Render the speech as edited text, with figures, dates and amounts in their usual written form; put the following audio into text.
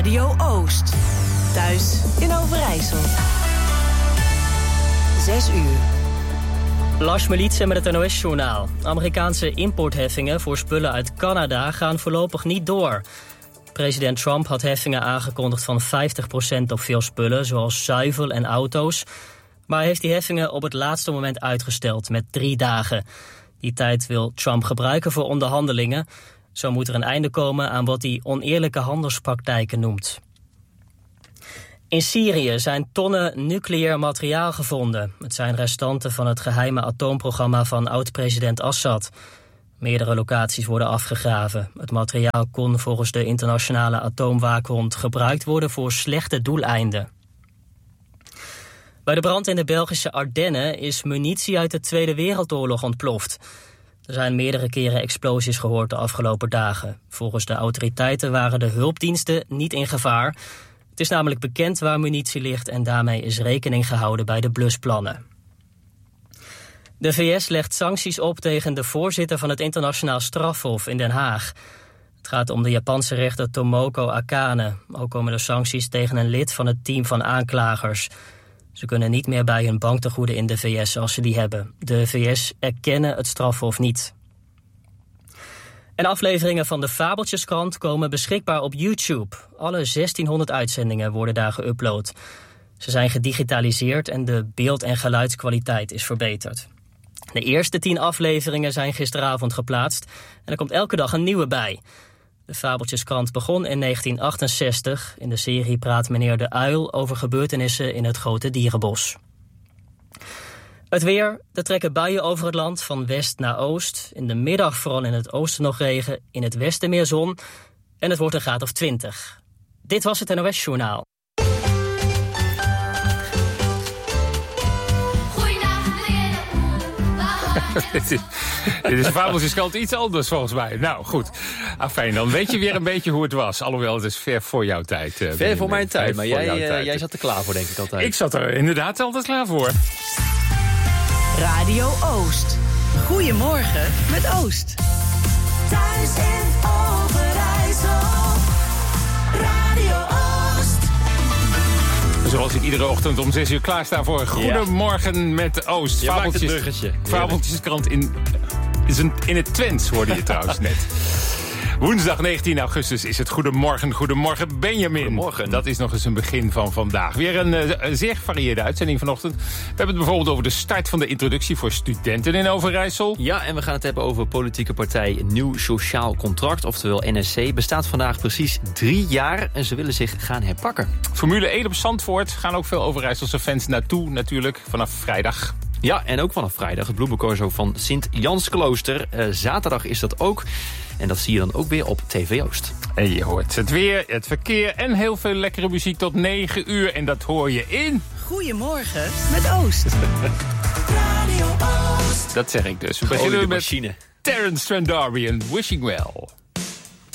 Radio Oost. Thuis in Overijssel. 6 uur. Lars Melitse met het NOS-journaal. Amerikaanse importheffingen voor spullen uit Canada gaan voorlopig niet door. President Trump had heffingen aangekondigd van 50% op veel spullen, zoals zuivel en auto's. Maar hij heeft die heffingen op het laatste moment uitgesteld met 3 dagen. Die tijd wil Trump gebruiken voor onderhandelingen. Zo moet er een einde komen aan wat hij oneerlijke handelspraktijken noemt. In Syrië zijn tonnen nucleair materiaal gevonden. Het zijn restanten van het geheime atoomprogramma van oud-president Assad. Meerdere locaties worden afgegraven. Het materiaal kon volgens de internationale atoomwaakhond gebruikt worden voor slechte doeleinden. Bij de brand in de Belgische Ardennen is munitie uit de Tweede Wereldoorlog ontploft. Er zijn meerdere keren explosies gehoord de afgelopen dagen. Volgens de autoriteiten waren de hulpdiensten niet in gevaar. Het is namelijk bekend waar munitie ligt en daarmee is rekening gehouden bij de blusplannen. De VS legt sancties op tegen de voorzitter van het internationaal strafhof in Den Haag. Het gaat om de Japanse rechter Tomoko Akane. Ook komen er sancties tegen een lid van het team van aanklagers. Ze kunnen niet meer bij hun banktegoeden in de VS als ze die hebben. De VS erkennen het strafhof niet. En afleveringen van de Fabeltjeskrant komen beschikbaar op YouTube. Alle 1600 uitzendingen worden daar geüpload. Ze zijn gedigitaliseerd en de beeld- en geluidskwaliteit is verbeterd. De eerste 10 afleveringen zijn gisteravond geplaatst en er komt elke dag een nieuwe bij. De Fabeltjeskrant begon in 1968. In de serie praat meneer De Uil over gebeurtenissen in het grote dierenbos. Het weer, er trekken buien over het land van west naar oost. In de middag vooral in het oosten nog regen, in het westen meer zon. En het wordt een graad of 20. Dit was het NOS-journaal. Dit is Fabeltjeskrant iets anders volgens mij. Nou, goed. Fijn, dan weet je weer een beetje hoe het was. Alhoewel, het is ver voor jouw tijd. Ver voor mijn tijd, maar jij zat er klaar voor, denk ik altijd. Ik zat er inderdaad altijd klaar voor. Radio Oost. Goedemorgen met Oost. Thuis in Overijssel. Radio Oost. Zoals ik iedere ochtend om 6 uur klaarsta voor Goedemorgen met Oost. Je maakt het bruggetje. Fabeltjeskrant in het Twents, hoorde je trouwens net. Woensdag 19 augustus is het Goedemorgen Benjamin. Goedemorgen. Dat is nog eens een begin van vandaag. Weer een zeer gevarieerde uitzending vanochtend. We hebben het bijvoorbeeld over de start van de introductie voor studenten in Overijssel. Ja, en we gaan het hebben over politieke partij Nieuw Sociaal Contract, oftewel NSC. Bestaat vandaag precies 3 jaar en ze willen zich gaan herpakken. Formule 1 op Zandvoort gaan ook veel Overijsselse fans naartoe natuurlijk vanaf vrijdag. Ja, en ook vanaf vrijdag het bloemencorso van Sint-Jansklooster. Zaterdag is dat ook. En dat zie je dan ook weer op TV Oost. En je hoort het weer, het verkeer en heel veel lekkere muziek tot 9 uur. En dat hoor je in... Goedemorgen met Oost. Radio Oost. Dat zeg ik dus. We beginnen met Terence Trent D'Arby en Wishing Well.